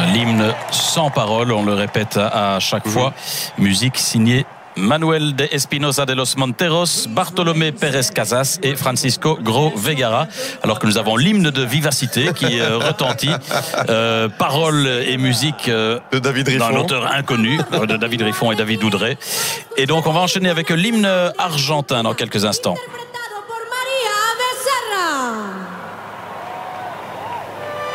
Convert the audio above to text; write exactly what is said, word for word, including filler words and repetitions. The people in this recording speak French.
l'hymne sans parole, on le répète à chaque mmh. fois. Musique signée Manuel de Espinosa de los Monteros, Bartolomé Pérez Casas et Francisco Gros Vegara. Alors que nous avons l'hymne de Vivacité qui euh, retentit. Euh, paroles et musique euh, de David Riffon, d'un auteur inconnu, de David Riffon et David Oudrey. Et donc on va enchaîner avec l'hymne argentin dans quelques instants.